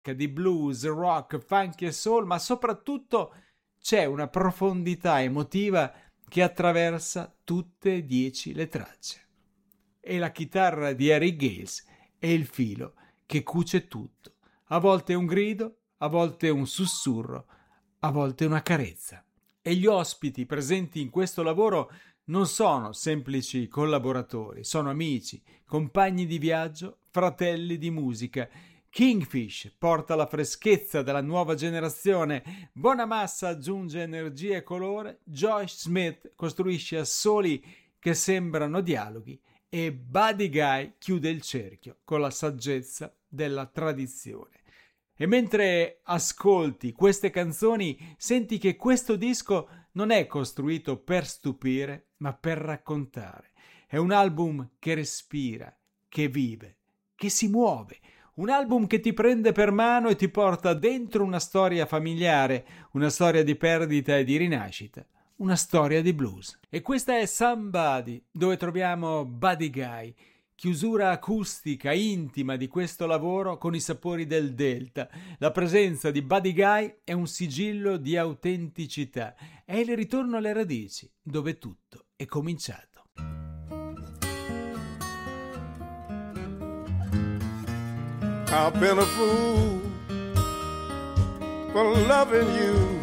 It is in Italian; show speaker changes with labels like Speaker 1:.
Speaker 1: di blues, rock, funk e soul, ma soprattutto c'è una profondità emotiva che attraversa tutte e 10 le tracce. E la chitarra di Eric Gales è il filo che cuce tutto. A volte un grido, a volte un sussurro, a volte una carezza. E gli ospiti presenti in questo lavoro non sono semplici collaboratori, sono amici, compagni di viaggio, fratelli di musica. Kingfish porta la freschezza della nuova generazione, Bonamassa aggiunge energia e colore, Josh Smith costruisce assoli che sembrano dialoghi e Buddy Guy chiude il cerchio con la saggezza della tradizione. E mentre ascolti queste canzoni, senti che questo disco non è costruito per stupire, ma per raccontare. È un album che respira, che vive, che si muove. Un album che ti prende per mano e ti porta dentro una storia familiare, una storia di perdita e di rinascita, una storia di blues. E questa è Somebody, dove troviamo Buddy Guy, chiusura acustica intima di questo lavoro con i sapori del Delta. La presenza di Buddy Guy è un sigillo di autenticità, è il ritorno alle radici, dove tutto è cominciato.
Speaker 2: I've been a fool for loving you.